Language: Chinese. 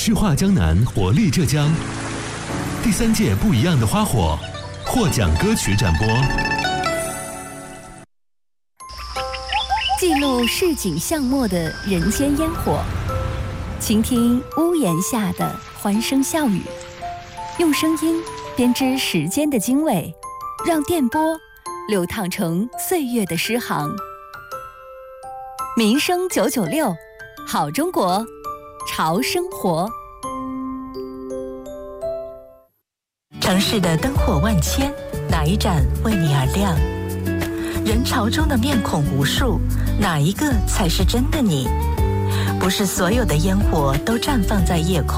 智化江南，活力浙江。第3届不一样的花火获奖歌曲展播， 记录市井巷陌的人间烟火，倾听屋檐下的欢声笑语，用声音编织时间的经纬，让电波流淌成岁月的诗行。民生996，好中国，潮生活。 城市的灯火万千，哪一盏为你而亮？人潮中的面孔无数，哪一个才是真的你？不是所有的烟火都绽放在夜空。